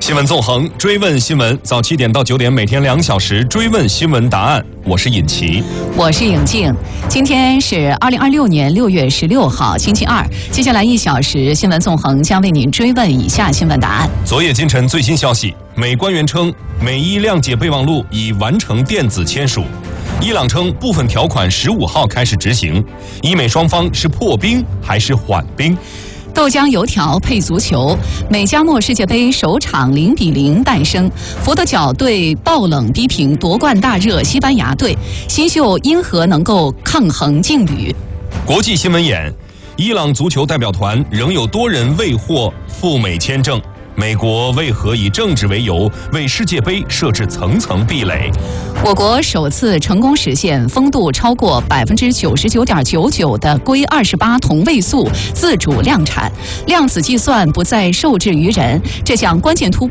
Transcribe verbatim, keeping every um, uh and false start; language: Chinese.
新闻纵横，追问新闻，早七点到九点，每天两小时追问新闻答案。我是尹奇， 我是颖静。今天是二零二六年六月十六号，星期二。接下来一小时，新闻纵横将为您追问以下新闻答案。 昨夜今晨最新消息，美官员称美伊谅解备忘录已完成电子签署。伊朗称部分条款十五号开始执行。伊美双方是破冰还是缓冰？ 豆浆油条配足球，美加墨世界杯首场零比零诞生。佛得角队爆冷逼平夺冠大热西班牙队，新秀因何能够抗衡劲旅？ 国际新闻眼，伊朗足球代表团仍有多人未获赴美签证。美国为何以政治为由为世界杯设置层层壁垒？ 我国首次成功实现风度超过百分之九十九点九九的硅二十八同位素自主量产，量子计算不再受制于人，这项关键突破